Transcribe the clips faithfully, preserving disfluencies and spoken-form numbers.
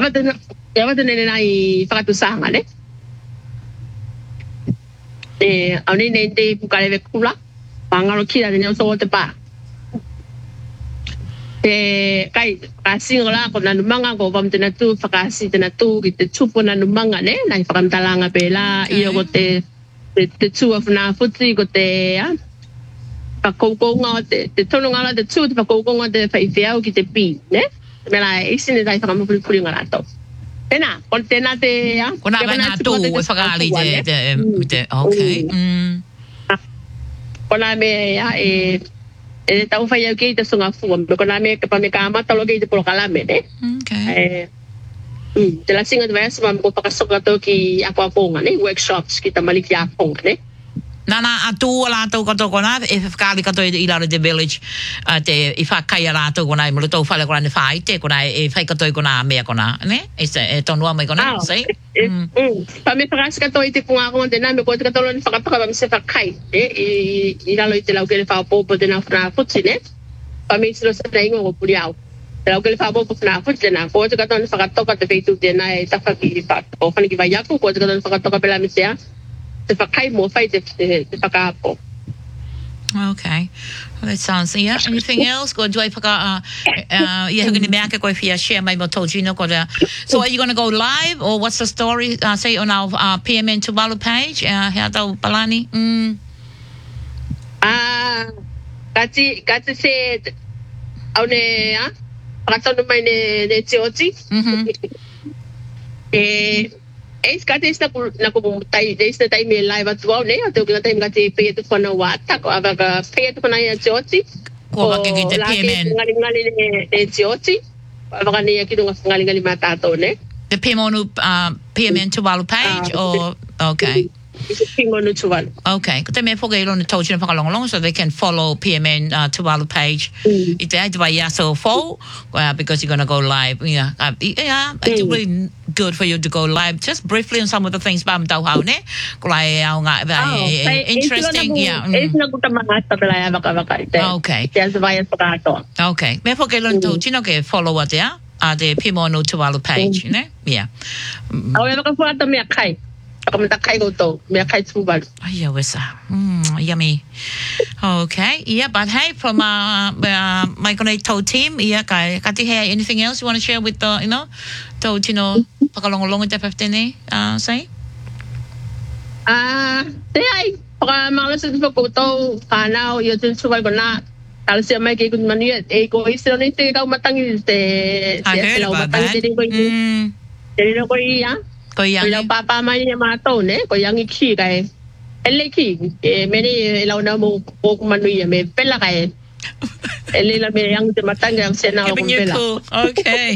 Aba tena aba tena nai whakatusanga ne. E au nei nei te pukare kula. Pangaro kira ne so te pa. E kai ka singola ko na lumanga ko pam tena tu whakasi tena tu ki te tupu na lumanga ne nai whakamtalanga pela i o te te te tua funa futi ko te a pakokonga te te tononga te tu te pakokonga te whaifeau ki te pi ne mela isine dai whakamupuri puri ngara to tena kon tena te a kona na tu e whakali te te okay mm kona me a e e tau whai au kei te sunga fua me kona me ka me ka mata lo kei te polo kalame ne okay Mm, te la singa de vez mam ko pakasoka to ki aqua ponga ne workshops ki ta maliki a ponga ne nana atu la to ko to kona e fakali ka to i la de village te i fa kai la to kona mo to fa la kona fa te kona e fa ka to kona me kona ne e se e to no me kona sei mm pa me fras ka to i te punga ko de na me ko te ka to lo ni fa ka pa me se fa kai e i la lo i te la ke le fa popo de na fra futsi ne pa me se lo sa ingo ko puliao Pero que le fa bo na futi na ko te ka ton fa ka toka te feitu te na e ta fa ki fa o fa ki va ya ko te ka ton fa ka toka pela misea te fa kai mo fa te te fa ka po. Okay. Well, that sounds yeah. Anything else? Go do I forgot uh uh yeah going to make go if you share my told you know go there. So are you going to go live or what's the story uh, say on our uh, P M N Tuvalu page uh here to Palani? Mm. Ah kati kati se au ne ah Pakatano mai ne ne tioti. Mhm. Eh, eh skate sta na ko tai de sta tai me live atu au ne atu ka tai ngati pe tu kona wata ko ava ka pe tu kona ya tioti. Ko ka ki te P M N. Ngali ngali ne ne tioti. Ava ka ne ki tu ngali ngali mata to ne. The P M N uh P M N Tuvalu page or okay. Okay. Ko te me foga ilo ni tau chino whakalongolong so they can follow P M N uh, Tuvalu page. Mm. I te ai te vai yaso fo uh, because you're going to go live. Yeah, uh, yeah mm. It's really good for you to go live. Just briefly on some of the things ba mtau hau ne. Ko lai au ngā uh, interesting. Yeah. Okay. Okay. Me foga ilo ni tau chino ke follow at ya. Uh, the P M N Tuvalu page. Mm. Ne? Yeah. Au e waka fuata mea kai. Ako kai go to me kai Tuvalu. Ay, wesa. Mm, yummy. Okay. Yeah, but hey, from uh, uh my connect to team, yeah, kai kati hey, anything else you want to share with the, you know, to you know, pakalongolong te fifteen uh say? Ah, te ai para malas te ko to kanao yo tin Tuvalu na. Al se mai ke kun manu e ko isro ni te ka matangi te se la matangi te ko i. Te no ko i ya. Ko yang ila papa mai ma to ne ko yang ki kai ele ki e me ni ila na mo ko manu ya me pela kai ele la me yang te matanga yang sena ko pela okay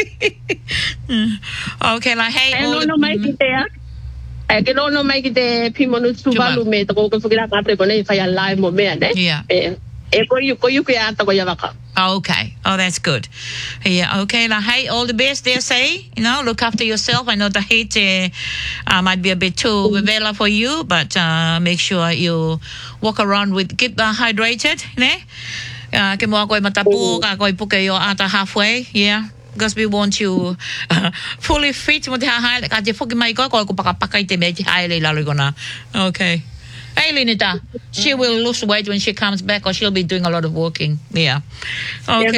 okay la hey no no mai ki te ya e ke no no mai ki te pimonu Tuvalu me to ko ko fukira ka pre ko nei fa ya live mo me ne yeah e ko yu ko yu ke ata ko ya waka. Okay. Oh, that's good. Yeah. Okay. Now, hey, all the best there, say. You know, look after yourself. I know the heat uh, uh, might be a bit too vela for you, but uh, make sure you walk around with, keep uh, hydrated, ne? Uh, ke moa koe matapu, ka koe puke yo ata halfway, yeah. Because we want you uh, fully fit. Mo te hahai, ka te fuki mai koe, koe ko pakapakai te mea te hae le lalo kona. Okay. Hey, Linita, she will lose weight when she comes back, or she'll be doing a lot of walking. Yeah. Okay.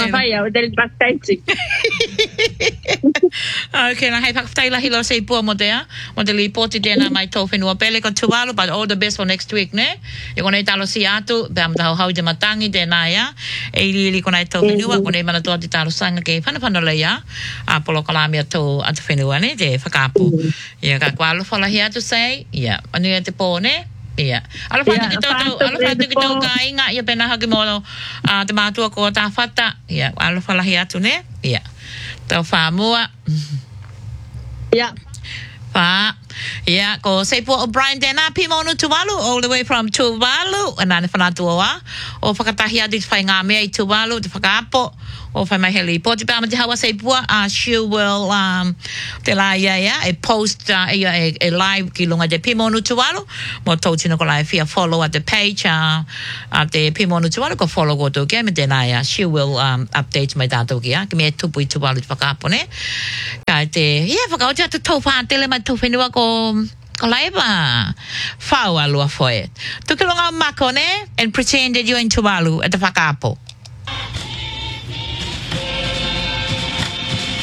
Okay, na hei whakawhtai lahi lo sei pua mo te a. Mo te li poti tēnā mai tō whenua pele ko Tuvalu, but all the best for next week, ne? I konei talo si atu, pēr mta hau hau te matangi tēnā ia. E ili ili konei tō whenua, konei mana tō te talo sanga ke whanawhana lei a. A polo kalami a tō atu whenua, ne? Te whakapu. Ia ka kua alofa lahi atu sei. Ia, anu ia te pō, ne? Ia. Alo whatu ki tō, alo whatu ki tō ka inga, ia pēnā haki mono te mātua ko tā whata. Ia, alo whalahi atu, ne? Ia. Tau whāmua. Yeah. Wha. Yeah, ko Seipo O'Brien tēnā Pimonu Tuvalu, all the way from Tuvalu. E nāne whanātua wā. O whakatahi atu te whai ngā mea i Tuvalu, te whakaapo. O whai mai heli. Po te pāma te hawa Seipua, uh, she will, um, te la ia ia, e post, uh, e, e, e live ki lunga te Pimonu Tuvalu. Mo tau tino ko lai fia follow at the page, uh, at the Pimonu Tuvalu, ko follow ko tō kia, me tēnā ia. She will um, update mai tātou kia. Ki me tupu i Tuvalu te whakaapo, ne? Ka te ia fa ka te tau fa te le ma tau whenua ko ko laiva fa wa lua foi tu ke longa makone and pretend that you're in Tuvalu at the whakapo